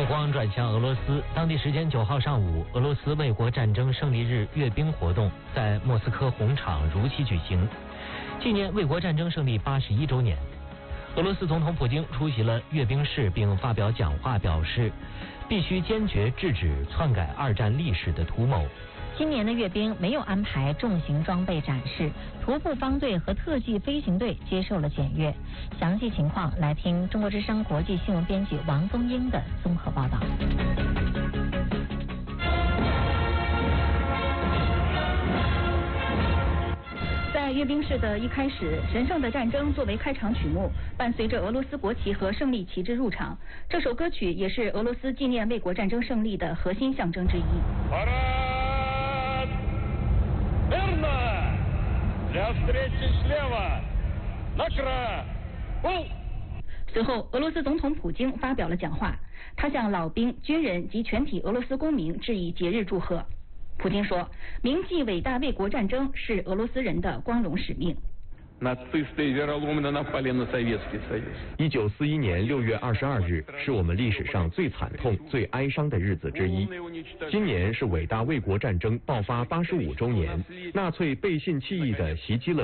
光转向俄罗斯，当地时间9号上午，俄罗斯卫国战争胜利日阅兵活动在莫斯科红场如期举行，纪念卫国战争胜利81周年。俄罗斯总统普京出席了阅兵式，并发表讲话，表示必须坚决制止篡改二战历史的图谋。 今年的阅兵没有安排重型装备展示，徒步方队和特技飞行队接受了检阅。详细情况来听中国之声国际新闻编辑王宗英的综合报道。 在阅兵式的一开始，神圣的战争作为开场曲目，伴随着俄罗斯国旗和胜利旗帜入场。这首歌曲也是俄罗斯纪念卫国战争胜利的核心象征之一。随后，俄罗斯总统普京发表了讲话，他向老兵、军人及全体俄罗斯公民致以节日祝贺。普京说，铭记伟大卫国战争是俄罗斯人的光荣使命。 1941年6月22日是我们历史上最惨痛、最哀伤的日子之一。今年是伟大卫国战争爆发85周年，纳粹背信弃义地袭击了